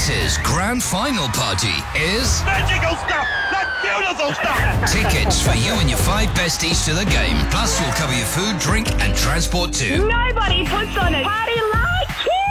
This grand final party is magical stuff! That's beautiful stuff! tickets for you and your 5 besties to the game. Plus, we'll cover your food, drink and transport too. Nobody puts on a party like